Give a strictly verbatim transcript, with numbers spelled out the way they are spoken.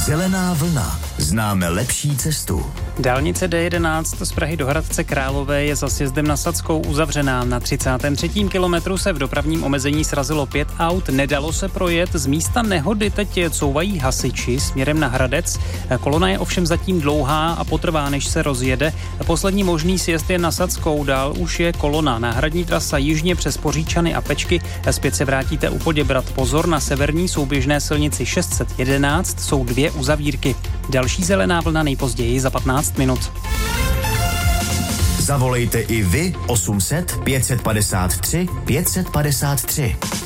Zelená vlna. Známe lepší cestu. Dálnice D jedenáct z Prahy do Hradce Králové je za sjezdem na Sadskou uzavřená. Na třicátém třetím kilometru se v dopravním omezení srazilo pět aut, nedalo se projet. Z místa nehody teď couvají hasiči směrem na Hradec. Kolona je ovšem zatím dlouhá a potrvá, než se rozjede. Poslední možný sjezd je na Sadskou, dál už je kolona. Náhradní trasa jižně přes Poříčany a Pečky. Zpět se vrátíte u Poděbrad. Pozor, na severní souběžné silnici šest set jedenáct jsou dvě uzavírky. Další zelená vlna nejpozději za patnáct minut. Zavolejte i vy osm set pět set padesát tři pět set padesát tři.